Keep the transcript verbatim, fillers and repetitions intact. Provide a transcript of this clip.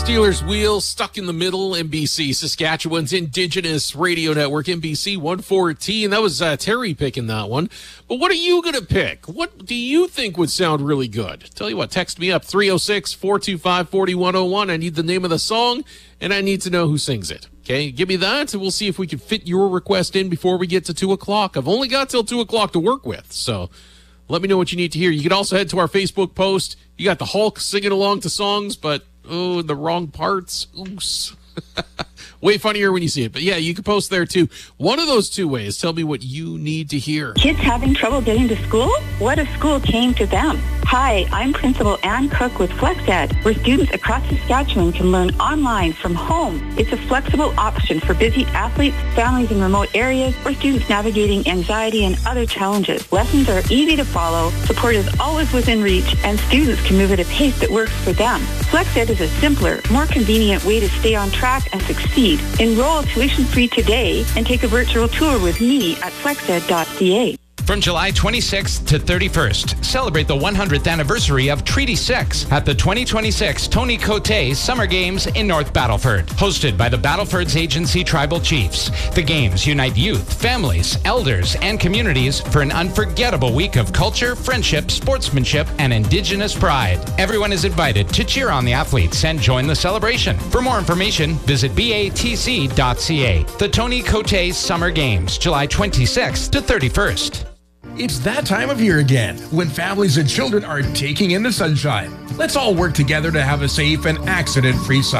Steelers wheel stuck in the middle. N B C, Saskatchewan's Indigenous Radio Network, N B C one fourteen. That was uh, Terry picking that one. But what are you going to pick? What do you think would sound really good? Tell you what, text me up, three oh six, four two five, four one oh one. I need the name of the song, and I need to know who sings it. Okay, give me that, and we'll see if we can fit your request in before we get to two o'clock. I've only got till two o'clock to work with, so let me know what you need to hear. You can also head to our Facebook post. You got the Hulk singing along to songs, but, oh, the wrong parts. Oops. Way funnier when you see it. But, yeah, you can post there, too. One of those two ways. Tell me what you need to hear. Kids having trouble getting to school? What if school came to them? Hi, I'm Principal Ann Cook with FlexEd, where students across Saskatchewan can learn online from home. It's a flexible option for busy athletes, families in remote areas, or students navigating anxiety and other challenges. Lessons are easy to follow, support is always within reach, and students can move at a pace that works for them. FlexEd is a simpler, more convenient way to stay on track and succeed. Enroll tuition-free today and take a virtual tour with me at flexed dot c a. From July twenty-sixth to thirty-first, celebrate the one hundredth anniversary of Treaty six at the twenty twenty-six Tony Cote Summer Games in North Battleford. Hosted by the Battleford's Agency Tribal Chiefs, the games unite youth, families, elders, and communities for an unforgettable week of culture, friendship, sportsmanship, and Indigenous pride. Everyone is invited to cheer on the athletes and join the celebration. For more information, visit b a t c dot c a. The Tony Cote Summer Games, July twenty-sixth to thirty-first. It's that time of year again, when families and children are taking in the sunshine. Let's all work together to have a safe and accident-free summer.